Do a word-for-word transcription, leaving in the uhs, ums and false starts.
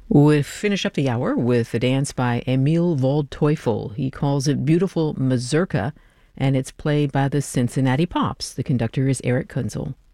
We'll finish up the hour with a dance by Emil Waldteufel. He calls it Beautiful Mazurka, and it's played by the Cincinnati Pops. The conductor is Eric Kunzel.